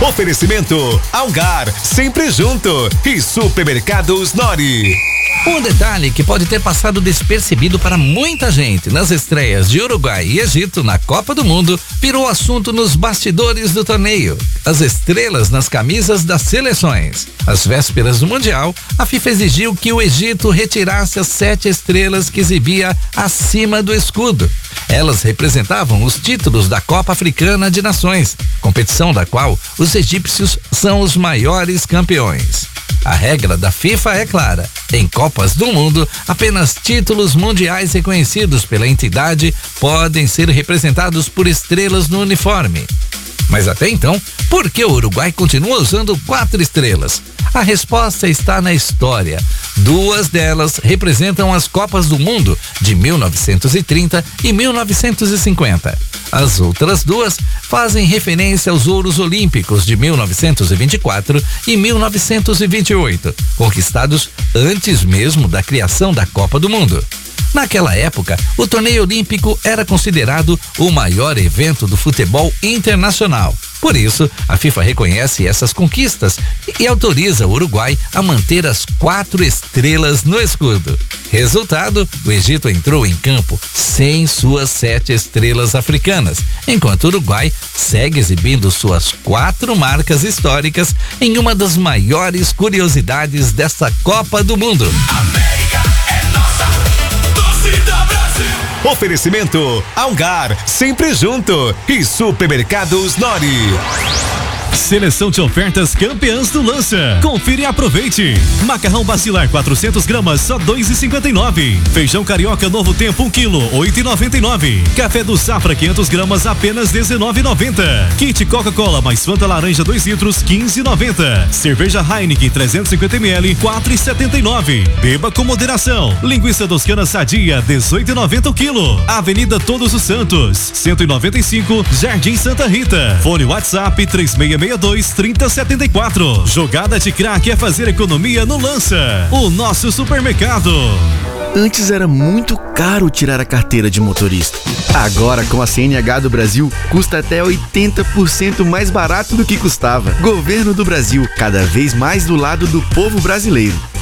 Oferecimento Algar, sempre junto. E Supermercados Nori. Um detalhe que pode ter passado despercebido para muita gente nas estreias de Uruguai e Egito na Copa do Mundo virou assunto nos bastidores do torneio. As estrelas nas camisas das seleções. Às vésperas do Mundial, a FIFA exigiu que o Egito retirasse as 7 estrelas que exibia acima do escudo. Elas representavam os títulos da Copa Africana de Nações, competição da qual os egípcios são os maiores campeões. A regra da FIFA é clara: em Copas do Mundo, apenas títulos mundiais reconhecidos pela entidade podem ser representados por estrelas no uniforme. Mas até então, por que o Uruguai continua usando 4 estrelas? A resposta está na história. 2 delas representam as Copas do Mundo de 1930 e 1950. As outras 2 fazem referência aos Ouros Olímpicos de 1924 e 1928, conquistados antes mesmo da criação da Copa do Mundo. Naquela época, o torneio olímpico era considerado o maior evento do futebol internacional. Por isso, a FIFA reconhece essas conquistas e autoriza o Uruguai a manter as 4 estrelas no escudo. Resultado, o Egito entrou em campo sem suas 7 estrelas africanas, enquanto o Uruguai segue exibindo suas 4 marcas históricas em uma das maiores curiosidades desta Copa do Mundo. América é nossa. Oferecimento Algar, sempre junto. E Supermercados Nori. Seleção de ofertas campeãs do Lança. Confira e aproveite. Macarrão bacilar 400 gramas, só R$2,59. Feijão carioca Novo Tempo 1 quilo, R$8,99. Café do Safra 500 gramas, apenas R$19,90. Kit Coca-Cola mais Fanta laranja 2 litros, R$15,90. Cerveja Heineken 350 ml, R$4,79. Beba com moderação. Linguiça toscana sadia, R$18,90 o quilo. Avenida Todos os Santos, 195, Jardim Santa Rita. Fone WhatsApp 3662-3074. Jogada de craque é fazer economia no Lança, o nosso supermercado. Antes era muito caro tirar a carteira de motorista. Agora, com a CNH do Brasil, custa até 80% mais barato do que custava. Governo do Brasil, cada vez mais do lado do povo brasileiro.